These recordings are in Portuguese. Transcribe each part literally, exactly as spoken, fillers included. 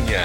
Verdinha.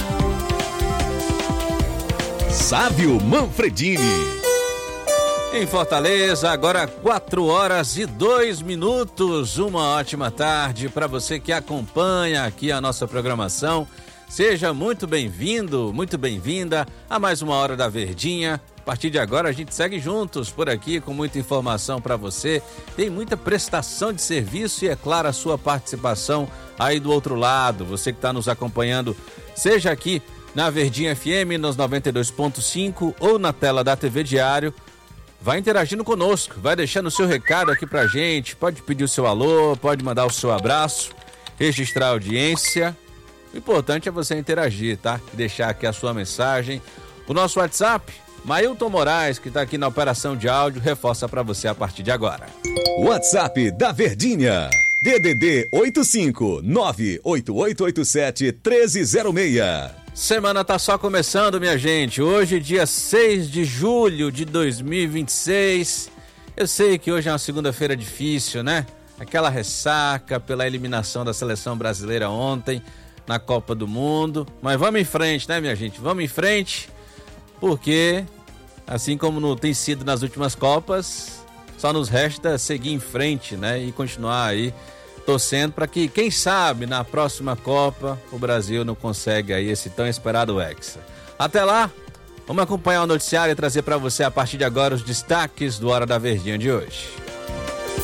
Sávio Manfredini. Em Fortaleza, agora quatro horas e dois minutos. Uma ótima tarde para você que acompanha aqui a nossa programação. Seja muito bem-vindo, muito bem-vinda a mais uma Hora da Verdinha. A partir de agora a gente segue juntos por aqui com muita informação para você. Tem muita prestação de serviço e, é claro, a sua participação aí do outro lado. Você que está nos acompanhando, seja aqui na Verdinha F M, nos noventa e dois ponto cinco ou na tela da T V Diário. Vai interagindo conosco, vai deixando o seu recado aqui pra gente, pode pedir o seu alô, pode mandar o seu abraço, registrar a audiência. O importante é você interagir, tá? Deixar aqui a sua mensagem. O nosso WhatsApp, Mailton Moraes, que tá aqui na operação de áudio, reforça pra você a partir de agora. WhatsApp da Verdinha, D D D oito cinco nove oito oito oito sete um três zero seis. Semana tá só começando, minha gente. Hoje, dia seis de julho de dois mil e vinte e seis. Eu sei que hoje é uma segunda-feira difícil, né? Aquela ressaca pela eliminação da seleção brasileira ontem na Copa do Mundo. Mas vamos em frente, né, minha gente? Vamos em frente, porque assim como não tem sido nas últimas Copas, só nos resta seguir em frente, né? E continuar aí torcendo para que, quem sabe, na próxima Copa o Brasil não consiga aí esse tão esperado Hexa. Até lá, vamos acompanhar o noticiário e trazer para você a partir de agora os destaques do Hora da Verdinha de hoje.